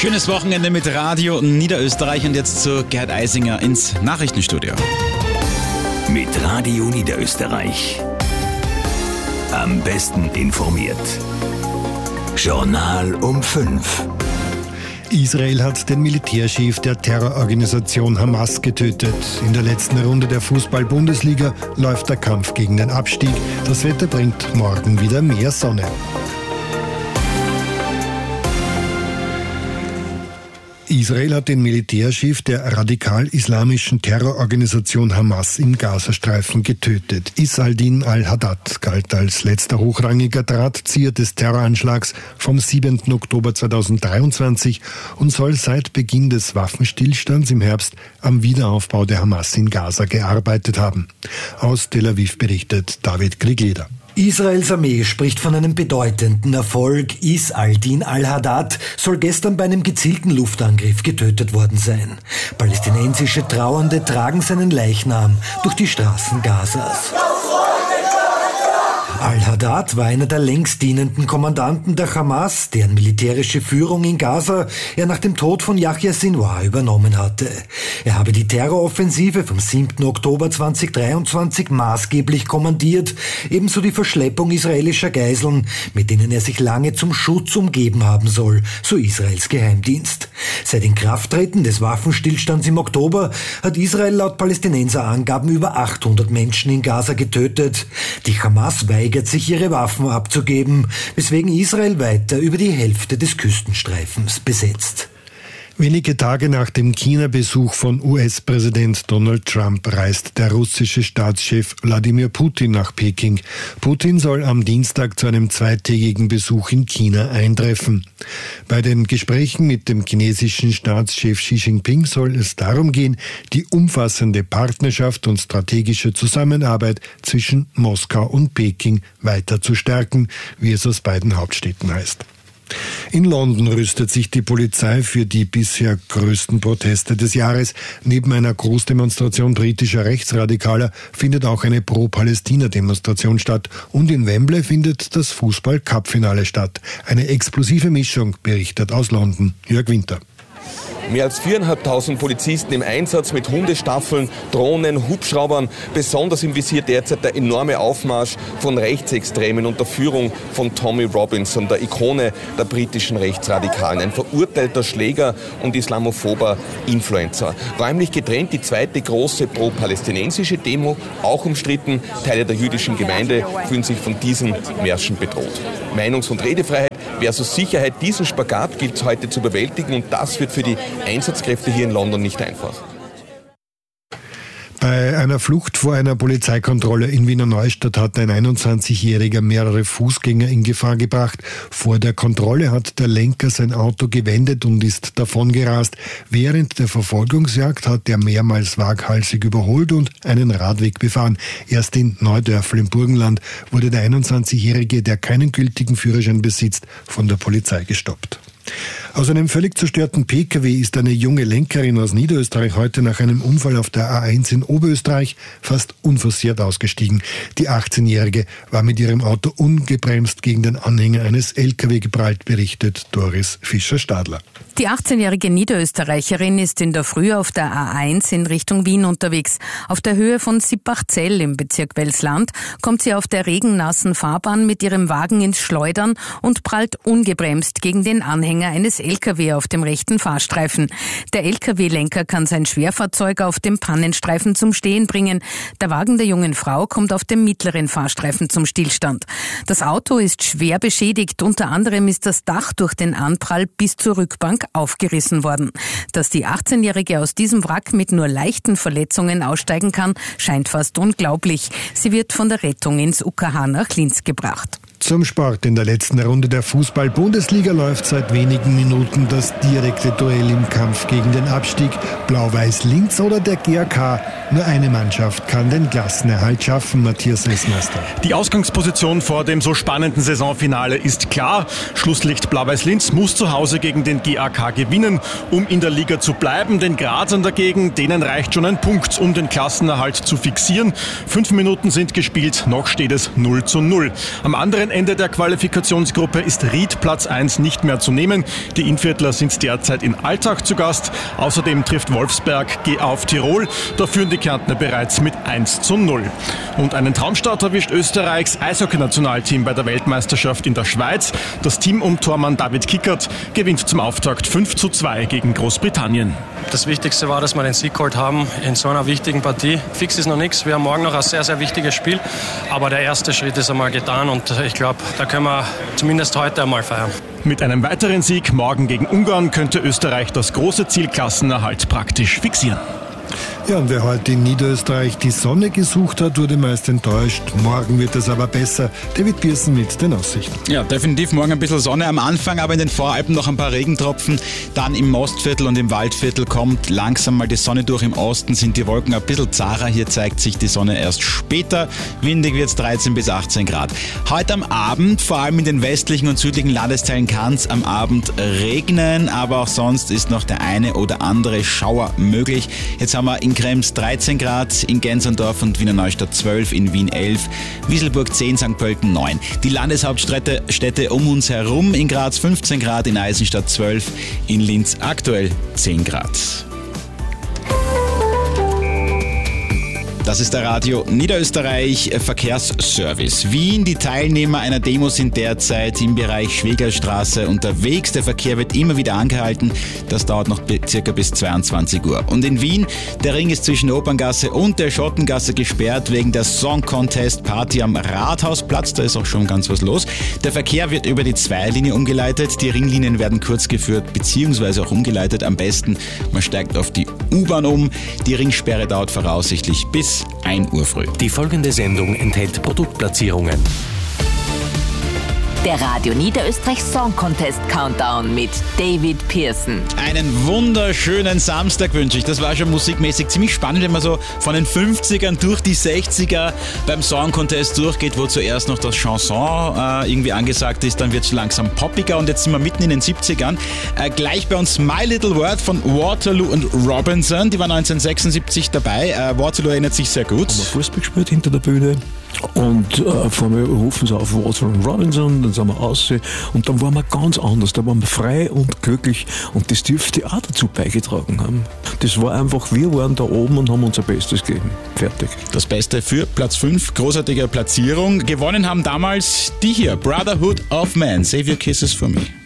Schönes Wochenende mit Radio Niederösterreich und jetzt zu Gerd Eisinger ins Nachrichtenstudio. Mit Radio Niederösterreich. Am besten informiert. Journal um 5. Israel hat den Militärchef der Terrororganisation Hamas getötet. In der letzten Runde der Fußball-Bundesliga läuft der Kampf gegen den Abstieg. Das Wetter bringt morgen wieder mehr Sonne. Israel hat den Militärchef der radikal-islamischen Terrororganisation Hamas im Gazastreifen getötet. Isaldin al-Haddad galt als letzter hochrangiger Drahtzieher des Terroranschlags vom 7. Oktober 2023 und soll seit Beginn des Waffenstillstands im Herbst am Wiederaufbau der Hamas in Gaza gearbeitet haben. Aus Tel Aviv berichtet David Krigleder. Israels Armee spricht von einem bedeutenden Erfolg. Isaldin al-Haddad soll gestern bei einem gezielten Luftangriff getötet worden sein. Palästinensische Trauernde tragen seinen Leichnam durch die Straßen Gazas. Al-Haddad war einer der längst dienenden Kommandanten der Hamas, deren militärische Führung in Gaza er nach dem Tod von Yahya Sinwar übernommen hatte. Er habe die Terroroffensive vom 7. Oktober 2023 maßgeblich kommandiert, ebenso die Verschleppung israelischer Geiseln, mit denen er sich lange zum Schutz umgeben haben soll, so Israels Geheimdienst. Seit Inkrafttreten des Waffenstillstands im Oktober hat Israel laut Palästinenserangaben über 800 Menschen in Gaza getötet. Die Hamas weigert sich, ihre Waffen abzugeben, weswegen Israel weiter über die Hälfte des Küstenstreifens besetzt. Wenige Tage nach dem China-Besuch von US-Präsident Donald Trump reist der russische Staatschef Wladimir Putin nach Peking. Putin soll am Dienstag zu einem zweitägigen Besuch in China eintreffen. Bei den Gesprächen mit dem chinesischen Staatschef Xi Jinping soll es darum gehen, die umfassende Partnerschaft und strategische Zusammenarbeit zwischen Moskau und Peking weiter zu stärken, wie es aus beiden Hauptstädten heißt. In London rüstet sich die Polizei für die bisher größten Proteste des Jahres. Neben einer Großdemonstration britischer Rechtsradikaler findet auch eine Pro-Palästina-Demonstration statt. Und in Wembley findet das Fußball-Cup-Finale statt. Eine explosive Mischung, berichtet aus London Jörg Winter. Mehr als 4.500 Polizisten im Einsatz mit Hundestaffeln, Drohnen, Hubschraubern. Besonders im Visier derzeit der enorme Aufmarsch von Rechtsextremen unter Führung von Tommy Robinson, der Ikone der britischen Rechtsradikalen. Ein verurteilter Schläger und islamophober Influencer. Räumlich getrennt die zweite große pro-palästinensische Demo, auch umstritten. Teile der jüdischen Gemeinde fühlen sich von diesen Märschen bedroht. Meinungs- und Redefreiheit versus Sicherheit, diesen Spagat gilt es heute zu bewältigen und das wird für die Einsatzkräfte hier in London nicht einfach. Bei einer Flucht vor einer Polizeikontrolle in Wiener Neustadt hat ein 21-Jähriger mehrere Fußgänger in Gefahr gebracht. Vor der Kontrolle hat der Lenker sein Auto gewendet und ist davongerast. Während der Verfolgungsjagd hat er mehrmals waghalsig überholt und einen Radweg befahren. Erst in Neudörfl im Burgenland wurde der 21-Jährige, der keinen gültigen Führerschein besitzt, von der Polizei gestoppt. Aus einem völlig zerstörten Pkw ist eine junge Lenkerin aus Niederösterreich heute nach einem Unfall auf der A1 in Oberösterreich fast unversehrt ausgestiegen. Die 18-Jährige war mit ihrem Auto ungebremst gegen den Anhänger eines LKW geprallt, berichtet Doris Fischer-Stadler. Die 18-jährige Niederösterreicherin ist in der Früh auf der A1 in Richtung Wien unterwegs. Auf der Höhe von Sippachzell im Bezirk Welsland kommt sie auf der regennassen Fahrbahn mit ihrem Wagen ins Schleudern und prallt ungebremst gegen den Anhänger eines LKW auf dem rechten Fahrstreifen. Der LKW-Lenker kann sein Schwerfahrzeug auf dem Pannenstreifen zum Stehen bringen. Der Wagen der jungen Frau kommt auf dem mittleren Fahrstreifen zum Stillstand. Das Auto ist schwer beschädigt. Unter anderem ist das Dach durch den Anprall bis zur Rückbank aufgerissen worden. Dass die 18-Jährige aus diesem Wrack mit nur leichten Verletzungen aussteigen kann, scheint fast unglaublich. Sie wird von der Rettung ins UKH nach Linz gebracht. Zum Sport. In der letzten Runde der Fußball-Bundesliga läuft seit wenigen Minuten das direkte Duell im Kampf gegen den Abstieg. Blau-Weiß Linz oder der GAK. Nur eine Mannschaft kann den Klassenerhalt schaffen. Matthias Wessmeister. Die Ausgangsposition vor dem so spannenden Saisonfinale ist klar. Schlusslicht Blau-Weiß Linz muss zu Hause gegen den GAK gewinnen, um in der Liga zu bleiben. Den Grazern dagegen, denen reicht schon ein Punkt, um den Klassenerhalt zu fixieren. 5 Minuten sind gespielt, noch steht es 0:0. Am anderen Ende der Qualifikationsgruppe ist Ried Platz 1 nicht mehr zu nehmen. Die Innviertler sind derzeit in Altach zu Gast. Außerdem trifft Wolfsberg auf Tirol. Da führen die Kärntner bereits mit 1:0. Und einen Traumstart erwischt Österreichs Eishockey-Nationalteam bei der Weltmeisterschaft in der Schweiz. Das Team um Tormann David Kickert gewinnt zum Auftakt 5:2 gegen Großbritannien. Das Wichtigste war, dass wir den Sieg geholt haben in so einer wichtigen Partie. Fix ist noch nichts. Wir haben morgen noch ein sehr, sehr wichtiges Spiel. Aber der erste Schritt ist einmal getan und ich glaube, da können wir zumindest heute einmal feiern. Mit einem weiteren Sieg morgen gegen Ungarn könnte Österreich das große Ziel Klassenerhalt praktisch fixieren. Ja, und wer heute in Niederösterreich die Sonne gesucht hat, wurde meist enttäuscht. Morgen wird es aber besser. David Pearson mit den Aussichten. Ja, definitiv morgen ein bisschen Sonne am Anfang, aber in den Voralpen noch ein paar Regentropfen. Dann im Mostviertel und im Waldviertel kommt langsam mal die Sonne durch. Im Osten sind die Wolken ein bisschen zarer. Hier zeigt sich die Sonne erst später. Windig wird es 13 bis 18 Grad. Heute am Abend, vor allem in den westlichen und südlichen Landesteilen, kann es am Abend regnen, aber auch sonst ist noch der eine oder andere Schauer möglich. Jetzt haben wir in Krems 13 Grad, in Gensendorf und Wiener Neustadt 12, in Wien 11, Wieselburg 10, St. Pölten 9. Die Landeshauptstädte um uns herum, in Graz 15 Grad, in Eisenstadt 12, in Linz aktuell 10 Grad. Das ist der Radio Niederösterreich Verkehrsservice. Wien, die Teilnehmer einer Demo sind derzeit im Bereich Schwegerstraße unterwegs. Der Verkehr wird immer wieder angehalten. Das dauert noch circa bis 22 Uhr. Und in Wien, der Ring ist zwischen der Operngasse und der Schottengasse gesperrt wegen der Song Contest Party am Rathausplatz. Da ist auch schon ganz was los. Der Verkehr wird über die Zweierlinie umgeleitet. Die Ringlinien werden kurz geführt bzw. auch umgeleitet. Am besten, man steigt auf die U-Bahn um. Die Ringsperre dauert voraussichtlich bis 1 Uhr früh. Die folgende Sendung enthält Produktplatzierungen. Der Radio Niederösterreich Song Contest Countdown mit David Pearson. Einen wunderschönen Samstag wünsche ich. Das war schon musikmäßig ziemlich spannend, wenn man so von den 50ern durch die 60er beim Song Contest durchgeht, wo zuerst noch das Chanson irgendwie angesagt ist, dann wird es langsam poppiger und jetzt sind wir mitten in den 70ern. Gleich bei uns My Little World von Waterloo und Robinson, die war 1976 dabei. Waterloo erinnert sich sehr gut. Haben wir Fußball gespielt hinter der Bühne. Und vor mir rufen sie auf Waterloo und Robinson, dann sind wir raus und dann waren wir ganz anders, da waren wir frei und glücklich und das dürfte auch dazu beigetragen haben. Das war einfach, wir waren da oben und haben unser Bestes gegeben. Fertig. Das Beste für Platz 5, großartige Platzierung. Gewonnen haben damals die hier, Brotherhood of Man, Save Your Kisses for Me.